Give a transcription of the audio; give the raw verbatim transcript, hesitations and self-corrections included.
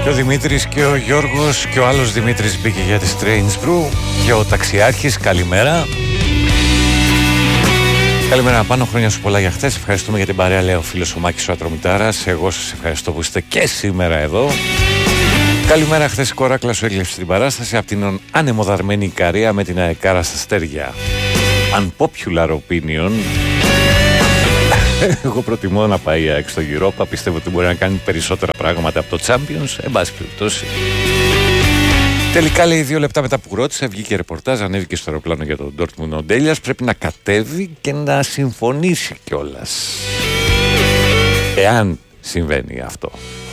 Και ο Δημήτρης και ο Γιώργος και ο άλλος Δημήτρης μπήκε για τη Strange Brew και ο ταξιάρχης, καλημέρα. Καλημέρα πάνω, χρόνια σου πολλά για χθες. Ευχαριστούμε για την παρέα, λέει ο φίλος ο Μάκης ο Ατρομητάρας. Εγώ σας ευχαριστώ που είστε και σήμερα εδώ. Καλημέρα, χθες η Κοράκλα σου έκλεψε την παράσταση από την ανεμοδαρμένη Ικαρία με την αεκάρα στα στέρια. Unpopular opinion. Εγώ προτιμώ να πάει έξω στο Europa. Πιστεύω ότι μπορεί να κάνει περισσότερα πράγματα από το Champions. Εν πάση περιπτώσει. Τελικά, λέει, δύο λεπτά μετά που ρώτησε, βγήκε ρεπορτάζ, ανέβηκε στο αεροπλάνο για τον Ντόρτμουντ ο Ντέλιας. Πρέπει να κατέβει και να συμφωνήσει κιόλας. Εάν συμβαίνει αυτό.